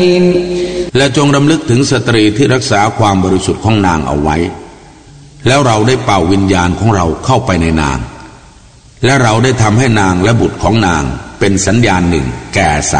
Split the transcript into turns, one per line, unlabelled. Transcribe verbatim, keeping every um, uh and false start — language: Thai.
และจงรำลึกถึงสตรีที่รักษาความบริสุทธิ์ของนางเอาไว้แล้วเราได้เป่าวิญญาณของเราเข้าไปในนางและเราได้ทำให้นางและบุตรของนางเป็นสัญญาณหนึ่งแก่สา